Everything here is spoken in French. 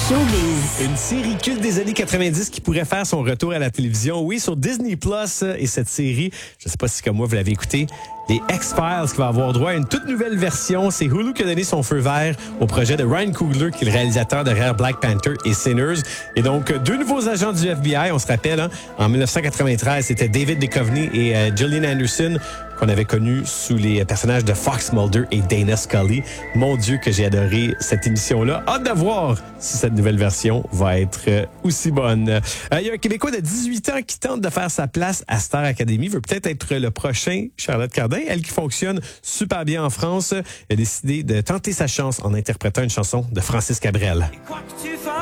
Showbiz. Une série culte des années 90 qui pourrait faire son retour à la télévision. Oui, sur Disney+. Et cette série, je ne sais pas si comme moi vous l'avez écouté, les X-Files qui va avoir droit à une toute nouvelle version. C'est Hulu qui a donné son feu vert au projet de Ryan Coogler, qui est le réalisateur derrière Black Panther et Sinners. Et donc, deux nouveaux agents du FBI, on se rappelle, en 1993, c'était David Duchovny et Gillian Anderson, qu'on avait connus sous les personnages de Fox Mulder et Dana Scully. Mon Dieu, que j'ai adoré cette émission-là. Hâte de voir si cette nouvelle version va être aussi bonne. Il y a un Québécois de 18 ans qui tente de faire sa place à Star Academy. Veut peut-être être le prochain Charlotte Cardin. Elle qui fonctionne super bien en France a décidé de tenter sa chance en interprétant une chanson de Francis Cabrel.